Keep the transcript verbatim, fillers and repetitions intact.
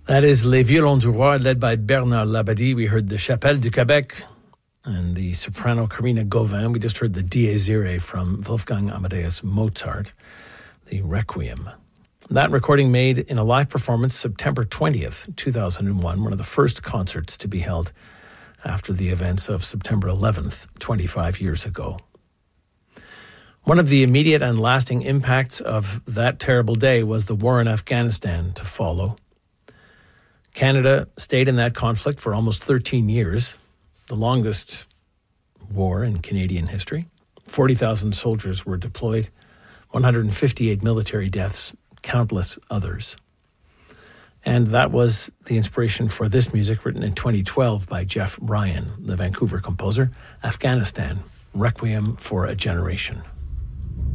That is Les Violons du Roi, led by Bernard Labadie. We heard the Chapelle du Québec and the soprano Karina Gauvin. We just heard the Dies Irae from Wolfgang Amadeus Mozart, the Requiem. That recording made in a live performance September twentieth, two thousand one, one of the first concerts to be held after the events of September eleventh, twenty-five years ago. One of the immediate and lasting impacts of that terrible day was the war in Afghanistan to follow. Canada stayed in that conflict for almost thirteen years, the longest war in Canadian history. forty thousand soldiers were deployed, one hundred fifty-eight military deaths, countless others. And that was the inspiration for this music, written in twenty twelve by Jeff Ryan, the Vancouver composer, Afghanistan, Requiem for a Generation.